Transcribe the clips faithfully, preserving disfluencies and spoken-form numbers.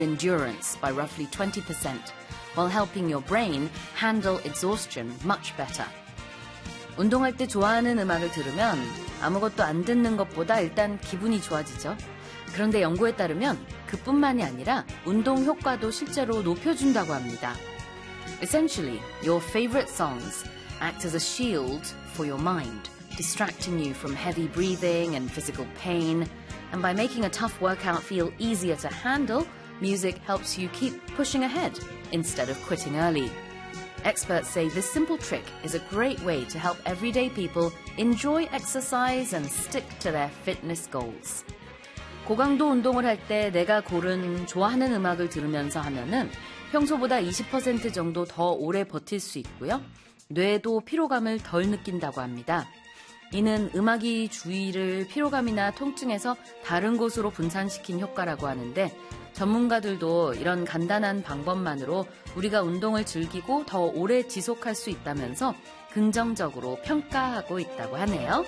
endurance by roughly twenty percent, while helping your brain handle exhaustion much better. 운동할 때 좋아하는 음악을 들으면 아무것도 안 듣는 것보다 일단 기분이 좋아지죠. 그런데 연구에 따르면 그뿐만이 아니라 운동 효과도 실제로 높여준다고 합니다. Essentially, your favorite songs act as a shield for your mind, distracting you from heavy breathing and physical pain. And by making a tough workout feel easier to handle, music helps you keep pushing ahead instead of quitting early. Experts say this simple trick is a great way to help everyday people enjoy exercise and stick to their fitness goals. 고강도 운동을 할 때 내가 고른 좋아하는 음악을 들으면서 하면은 평소보다 이십 퍼센트 정도 더 오래 버틸 수 있고요. 뇌도 피로감을 덜 느낀다고 합니다. 이는 음악이 주의를 피로감이나 통증에서 다른 곳으로 분산시킨 효과라고 하는데 전문가들도 이런 간단한 방법만으로 우리가 운동을 즐기고 더 오래 지속할 수 있다면서 긍정적으로 평가하고 있다고 하네요.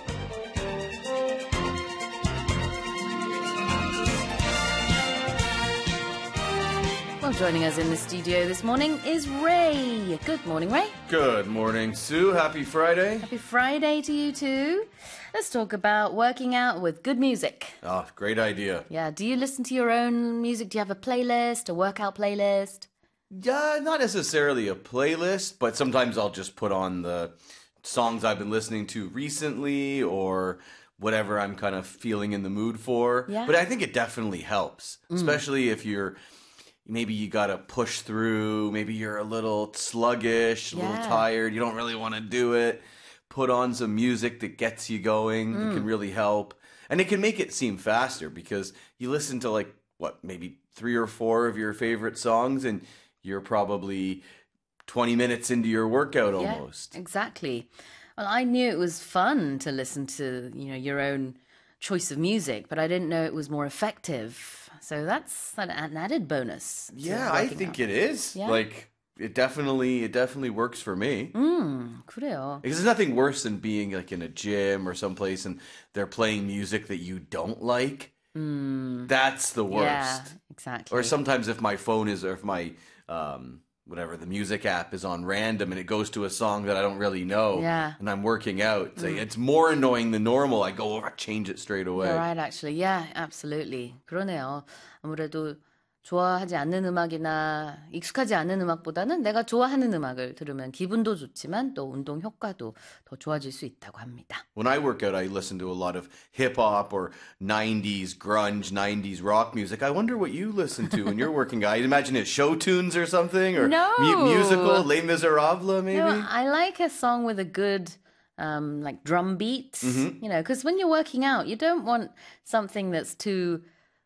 Well, joining us in the studio this morning is Ray. Good morning, Ray. Good morning, Sue. Happy Friday. Happy Friday to you too. Let's talk about working out with good music. Oh, great idea. Yeah, do you listen to your own music? Do you have a playlist, a workout playlist? Yeah, not necessarily a playlist, but sometimes I'll just put on the songs I've been listening to recently or whatever I'm kind of feeling in the mood for. Yeah. But I think it definitely helps, mm. especially if you're maybe you got to push through. Maybe you're a little sluggish, a yeah. little tired. You don't really want to do it. Put on some music that gets you going. Mm. It can really help. And it can make it seem faster because you listen to like, what, maybe three or four of your favorite songs and you're probably twenty minutes into your workout yeah, almost. Exactly. Well, I knew it was fun to listen to, you know, your own choice of music, but I didn't know it was more effective. So that's an added bonus. Yeah, I think out. it is. Yeah? Like, it definitely, it definitely works for me. 음, 그래요. Because there's nothing worse than being like in a gym or someplace and they're playing music that you don't like. Mm. That's the worst. Yeah, exactly. Or sometimes if my phone is, or if my, um, whatever, the music app is on random and it goes to a song that I don't really know yeah. and I'm working out. So mm. It's more annoying than normal. I go over, change it straight away. You're right, actually. Yeah, absolutely. 그러네요. 아무래도 좋아하지 않는 음악이나 익숙하지 않은 음악보다는 내가 좋아하는 음악을 들으면 기분도 좋지만 또 운동 효과도 더 좋아질 수 있다고 합니다. When I work out, I listen to a lot of hip-hop or nineties grunge, nineties rock music. I wonder what you listen to when you're working out. I imagine it's show tunes or something, or no. mu- musical, Les Miserables, maybe? No, I like a song with a good um, like drum beat, mm-hmm. you know, because when you're working out, you don't want something that's too...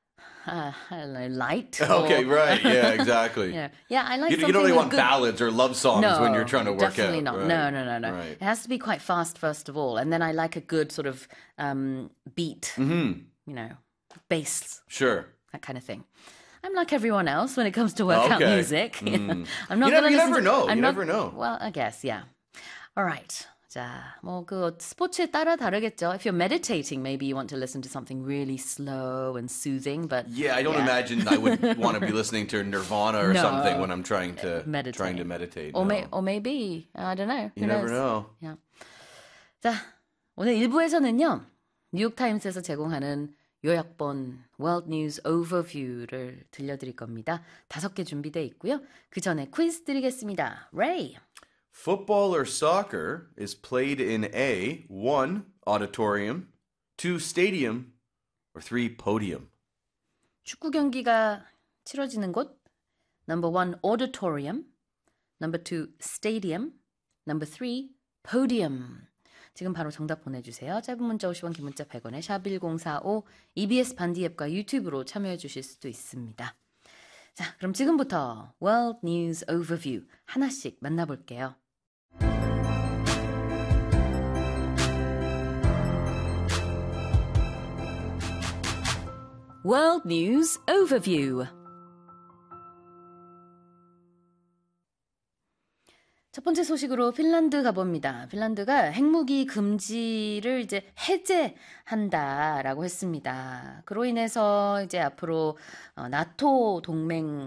Uh, I don't know, light. Or... Okay, right. Yeah, exactly. yeah. yeah, I like you, something you don't really want good... ballads or love songs no, when you're trying to work definitely out. not. Right. No, no, no, no. Right. It has to be quite fast, first of all. And then I like a good sort of um, beat, mm-hmm. you know, bass. Sure. That kind of thing. I'm like everyone else when it comes to workout okay. music. Mm. I'm not you never, you listen never to... know. I'm you not... never know. Well, I guess, yeah. All right. 자, 뭐 그 스포츠에 따라 다르겠죠. If you're meditating, maybe you want to listen to something really slow and soothing, but yeah, I don't yeah. imagine I would want to be listening to Nirvana or no. something when I'm trying to meditate. trying to meditate. Or no. may, or maybe I don't know. You Who never knows? know. Yeah. 자, 오늘 일 부에서는요. 뉴욕 타임스에서 제공하는 요약본 World News Overview를 들려드릴 겁니다. 다섯 개 준비되어 있고요. 그 전에 퀴즈 드리겠습니다. Ray. Football or soccer is played in A, one, auditorium, two, stadium, or three, podium. 축구 경기가 치러지는 곳. Number one, auditorium. Number two, stadium. Number three, podium. 지금 바로 정답 보내주세요. 짧은 문자 오십 원, 긴 문자 백 원에 샵 일공사오, 이비에스 반디 앱과 유튜브로 참여해 주실 수도 있습니다. 자, 그럼 지금부터 World News Overview 하나씩 만나볼게요. World News Overview. 첫 번째 소식으로 핀란드 가봅니다. 핀란드가 핵무기 금지를 이제 해제한다라고 했습니다. 그로 인해서 이제 앞으로 어, 나토 동맹